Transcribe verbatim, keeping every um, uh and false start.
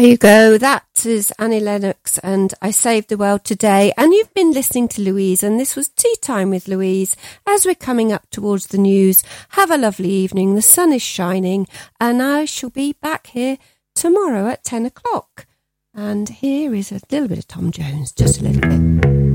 There you go. That is Annie Lennox and I Saved the World Today. And you've been listening to Louise, and this was Tea Time with Louise. As we're coming up towards the news, have a lovely evening. The sun is shining, and I shall be back here tomorrow at ten o'clock. And here is a little bit of Tom Jones, just a little bit.